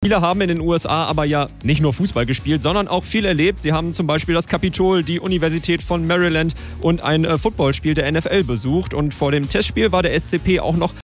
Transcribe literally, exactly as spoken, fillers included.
Viele haben in den U S A aber ja nicht nur Fußball gespielt, sondern auch viel erlebt. Sie haben zum Beispiel das Kapitol, die Universität von Maryland und ein äh, Footballspiel der N F L besucht. Und vor dem Testspiel war der S C P auch noch